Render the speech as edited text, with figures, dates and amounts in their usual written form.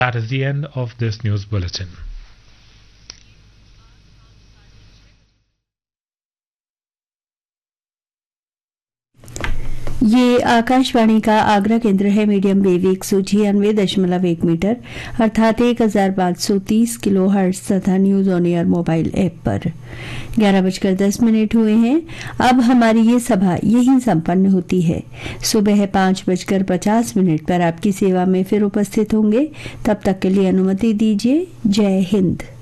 That is the end of this news bulletin. ये आकाशवाणी का आगरा केंद्र है। मीडियम वेव 196.1 मीटर अर्थात 1530 किलो हर्ट्ज तथा news on air mobile app पर 11:10 हुए हैं। अब हमारी ये सभा यहीं संपन्न होती है। सुबह 5:50 पर आपकी सेवा में फिर उपस्थित होंगे। तब तक के लिए अनुमति दीजिए। जय हिंद।